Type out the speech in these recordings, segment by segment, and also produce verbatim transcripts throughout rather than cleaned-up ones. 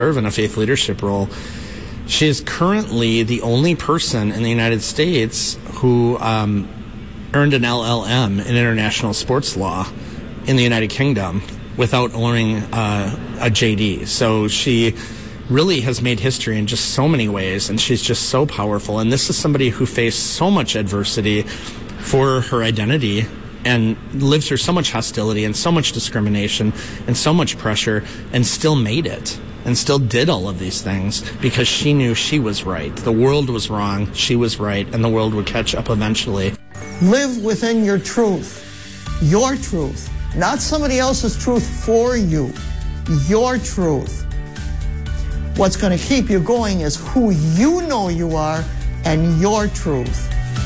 serve in a faith leadership role. She is currently the only person in the United States who um, earned an L L M in international sports law in the United Kingdom without owning uh, a J D. So she really has made history in just so many ways, and she's just so powerful. And this is somebody who faced so much adversity for her identity and lived through so much hostility and so much discrimination and so much pressure and still made it and still did all of these things because she knew she was right. The world was wrong, she was right, and the world would catch up eventually. Live within your truth, your truth, not somebody else's truth for you, your truth. What's going to keep you going is who you know you are and your truth.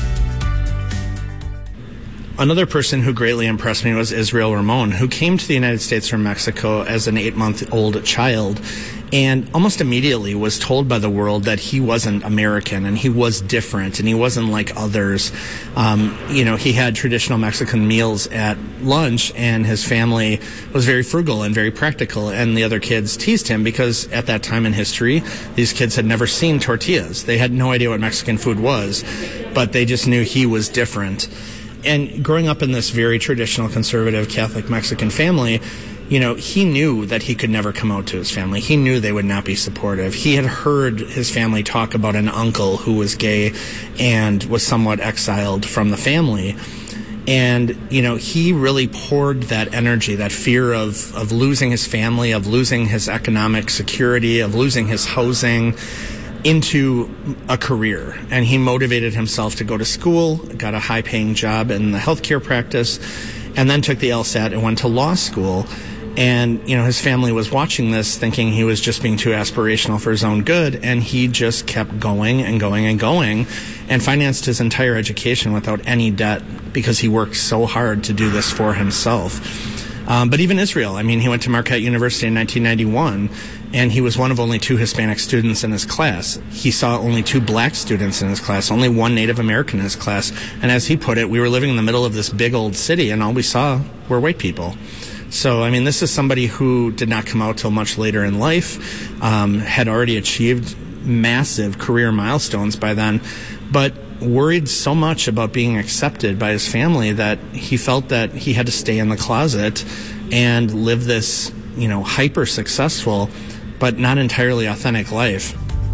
Another person who greatly impressed me was Israel Ramon, who came to the United States from Mexico as an eight-month-old child and almost immediately was told by the world that he wasn't American and he was different and he wasn't like others. Um, you know, he had traditional Mexican meals at lunch and his family was very frugal and very practical, and the other kids teased him because at that time in history, these kids had never seen tortillas. They had no idea what Mexican food was, but they just knew he was different. And growing up in this very traditional, conservative, Catholic Mexican family, you know, he knew that he could never come out to his family. He knew they would not be supportive. He had heard his family talk about an uncle who was gay and was somewhat exiled from the family. And, you know, he really poured that energy, that fear of, of losing his family, of losing his economic security, of losing his housing, into a career. And he motivated himself to go to school, got a high-paying job in the healthcare practice, and then took the LSAT and went to law school. And, you know, his family was watching this thinking he was just being too aspirational for his own good, and he just kept going and going and going and financed his entire education without any debt because he worked so hard to do this for himself. Um, but even Israel, I mean, he went to Marquette University in nineteen ninety-one, and he was one of only two Hispanic students in his class. He saw only two black students in his class, only one Native American in his class. And as he put it, we were living in the middle of this big old city, and all we saw were white people. So, I mean, this is somebody who did not come out till much later in life, um, had already achieved massive career milestones by then, but worried so much about being accepted by his family that he felt that he had to stay in the closet and live this, you know, hyper successful but not entirely authentic life.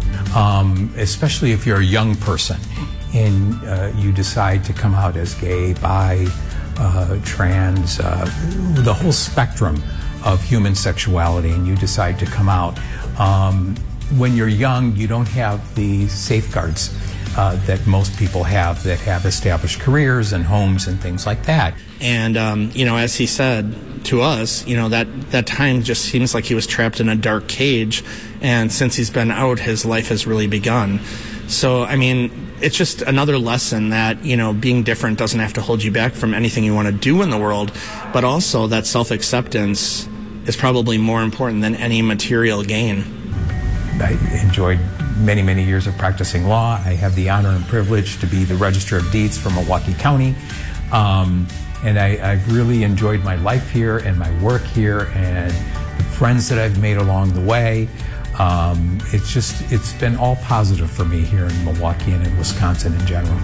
Um, especially if you're a young person and uh, you decide to come out as gay, bi, uh, trans, uh, the whole spectrum of human sexuality, and you decide to come out. Um, when you're young, you don't have the safeguards Uh, that most people have that have established careers and homes and things like that. And, um, you know, as he said to us, you know, that, that time just seems like he was trapped in a dark cage. And since he's been out, his life has really begun. So, I mean, it's just another lesson that, you know, being different doesn't have to hold you back from anything you want to do in the world, but also that self-acceptance is probably more important than any material gain. I enjoyed many, many years of practicing law. I have the honor and privilege to be the Register of Deeds for Milwaukee County. Um, and I, I've really enjoyed my life here and my work here and the friends that I've made along the way. Um, it's just, it's been all positive for me here in Milwaukee and in Wisconsin in general.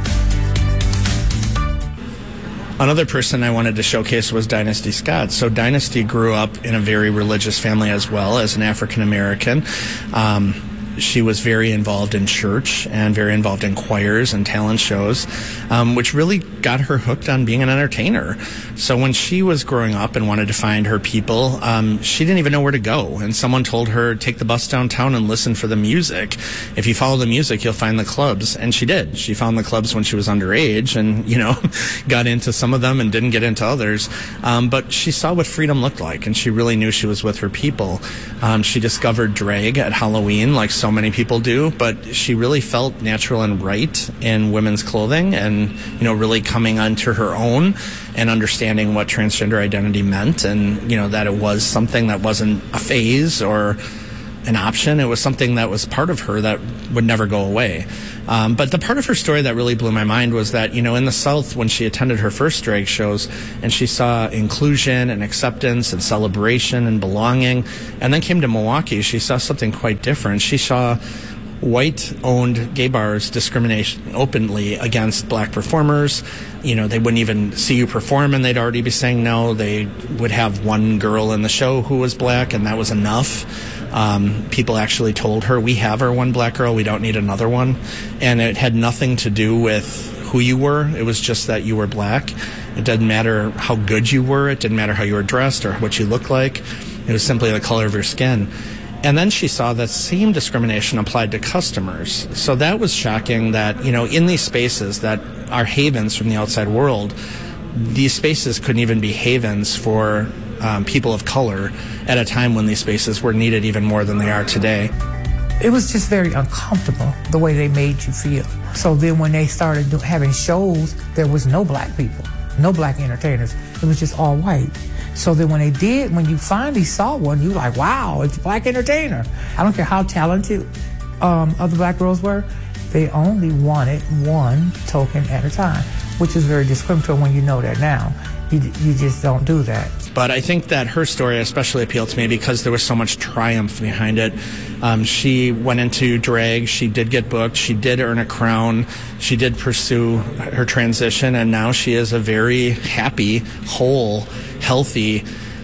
Another person I wanted to showcase was Dynasty Scott. So Dynasty grew up in a very religious family as well as an African American. Um, She was very involved in church and very involved in choirs and talent shows, um, which really got her hooked on being an entertainer. So when she was growing up and wanted to find her people, um, she didn't even know where to go. And someone told her, take the bus downtown and listen for the music. If you follow the music, you'll find the clubs. And she did. She found the clubs when she was underage and, you know, got into some of them and didn't get into others. Um, but she saw what freedom looked like, and she really knew she was with her people. Um, she discovered drag at Halloween, like so many people do, but she really felt natural and right in women's clothing and, you know, really coming onto her own and understanding what transgender identity meant and, you know, that it was something that wasn't a phase or an option. It was something that was part of her that would never go away. Um, but the part of her story that really blew my mind was that, you know, in the South, when she attended her first drag shows and she saw inclusion and acceptance and celebration and belonging, and then came to Milwaukee, she saw something quite different. She saw white-owned gay bars discrimination openly against black performers. You know, they wouldn't even see you perform and they'd already be saying no. They would have one girl in the show who was black, and that was enough. Um, people actually told her, we have our one black girl, we don't need another one. And it had nothing to do with who you were. It was just that you were black. It didn't matter how good you were. It didn't matter how you were dressed or what you looked like. It was simply the color of your skin. And then she saw that same discrimination applied to customers. So that was shocking that, you know, in these spaces that are havens from the outside world, these spaces couldn't even be havens for um, people of color at a time when these spaces were needed even more than they are today. It was just very uncomfortable, the way they made you feel. So then when they started do- having shows, there was no black people, no black entertainers. It was just all white. So then when they did, when you finally saw one, you were like, wow, it's a black entertainer. I don't care how talented um, other black girls were, they only wanted one token at a time, which is very discriminatory when you know that now. You, you just don't do that. But I think that her story especially appealed to me because there was so much triumph behind it. Um, she went into drag, she did get booked, she did earn a crown, she did pursue her transition, and now she is a very happy, whole, healthy,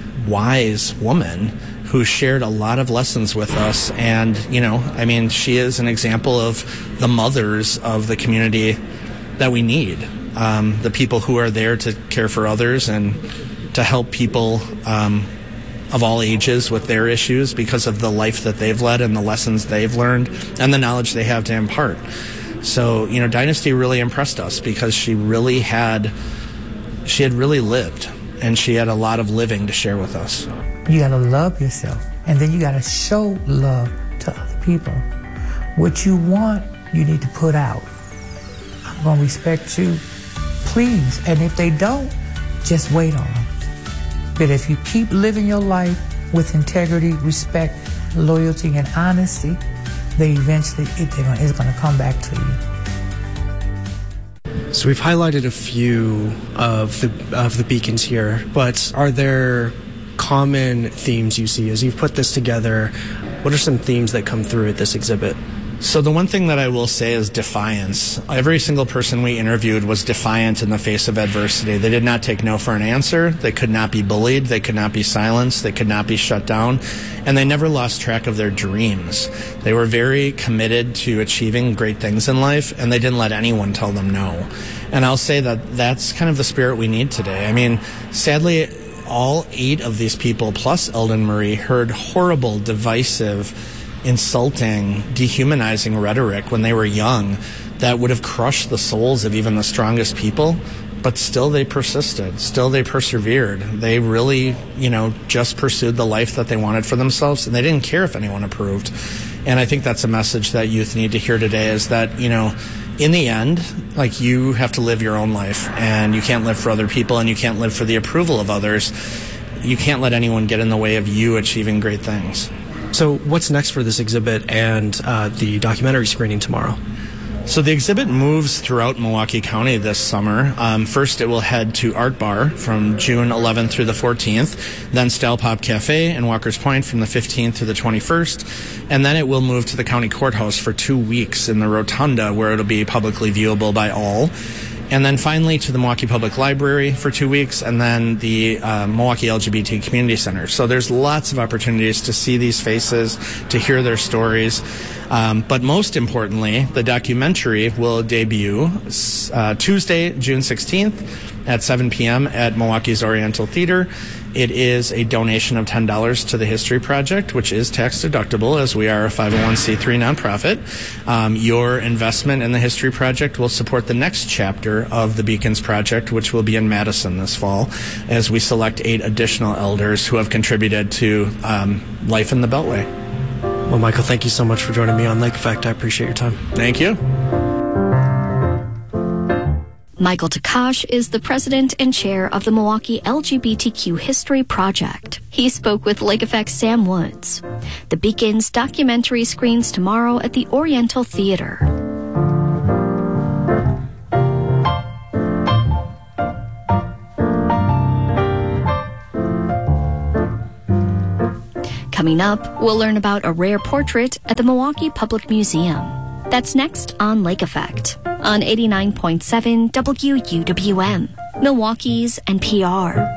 wise woman who shared a lot of lessons with us. And, you know, I mean, she is an example of the mothers of the community that we need. Um, the people who are there to care for others and to help people um, of all ages with their issues because of the life that they've led and the lessons they've learned and the knowledge they have to impart. So, you know, Dynasty really impressed us because she really had, she had really lived, and she had a lot of living to share with us. You gotta love yourself, and then you gotta show love to other people. What you want, you need to put out. I'm gonna respect you, please. And if they don't, just wait on them. But if you keep living your life with integrity, respect, loyalty, and honesty, they eventually, it, it's going to come back to you. So we've highlighted a few of the of the beacons here, but are there common themes you see as you've put this together? What are some themes that come through at this exhibit? So the one thing that I will say is defiance. Every single person we interviewed was defiant in the face of adversity. They did not take no for an answer. They could not be bullied. They could not be silenced. They could not be shut down. And they never lost track of their dreams. They were very committed to achieving great things in life, and they didn't let anyone tell them no. And I'll say that that's kind of the spirit we need today. I mean, sadly, all eight of these people, plus Eldon Marie, heard horrible, divisive, insulting, dehumanizing rhetoric when they were young that would have crushed the souls of even the strongest people, but still they persisted. Still they persevered. They really, you know, just pursued the life that they wanted for themselves, and they didn't care if anyone approved. And I think that's a message that youth need to hear today, is that, you know, in the end, like, you have to live your own life, and you can't live for other people, and you can't live for the approval of others. You can't let anyone get in the way of you achieving great things. So what's next for this exhibit and uh, the documentary screening tomorrow? So the exhibit moves throughout Milwaukee County this summer. Um, first, it will head to Art Bar from June eleventh through the fourteenth, then Style Pop Cafe in Walker's Point from the fifteenth through the twenty-first, and then it will move to the county courthouse for two weeks in the Rotunda, where it'll be publicly viewable by all. And then finally to the Milwaukee Public Library for two weeks, and then the uh, Milwaukee L G B T Community Center. So there's lots of opportunities to see these faces, to hear their stories. Um, but most importantly, the documentary will debut uh, Tuesday, June sixteenth at seven p.m. at Milwaukee's Oriental Theater. It is a donation of ten dollars to the History Project, which is tax deductible, as we are a five oh one c three nonprofit. Um, your investment in the History Project will support the next chapter of the Beacons Project, which will be in Madison this fall, as we select eight additional elders who have contributed to um, life in the Beltway. Well, Michael, thank you so much for joining me on Lake Effect. I appreciate your time. Thank you. Michael Takash is the president and chair of the Milwaukee L G B T Q History Project. He spoke with Lake Effect's Sam Woods. The Beacon's documentary screens tomorrow at the Oriental Theater. Coming up, we'll learn about a rare portrait at the Milwaukee Public Museum. That's next on Lake Effect on eighty-nine point seven W U W M, Milwaukee's N P R.